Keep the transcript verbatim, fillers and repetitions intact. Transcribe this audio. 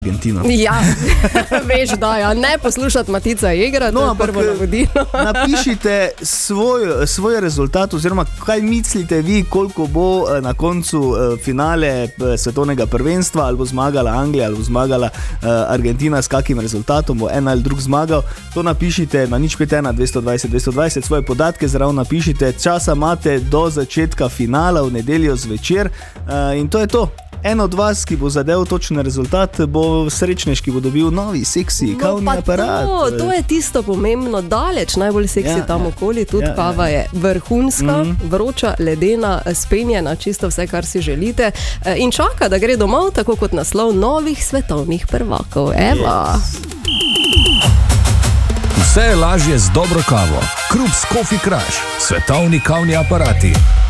Argentino. Ja, veš, da ja, ne poslušati Matica Jegra, to No, je ampak, prvo navodilo. Napišite svoj, svoj rezultat, oziroma kaj mislite vi, koliko bo eh, na koncu eh, finale eh, svetovnega prvenstva, ali bo zmagala Anglija, ali bo zmagala eh, Argentina, s kakim rezultatom bo en ali drug zmagal. To napišite na nič pet ena dvesto dvajset dvesto dvajset, svoje podatke zraven napišite, časa imate do začetka finala v nedeljo zvečer eh, in to je to. En od vas, ki bo zadev točen rezultat, bo srečnež, ki bo dobil novi, seksi, kavni no, aparat. To, to je tisto pomembno, daleč najbolj seksi Ja, tam ja. okoli, tudi Ja, kava ja. je vrhunska, Mhm. vroča, ledena, spenjena, čisto vse, kar si želite. E, In čaka, da gre domov, tako kot naslov novih svetovnih prvakov. Evo. Vse je lažje z dobro kavo. Krups Coffee Crush, svetovni kavni aparati.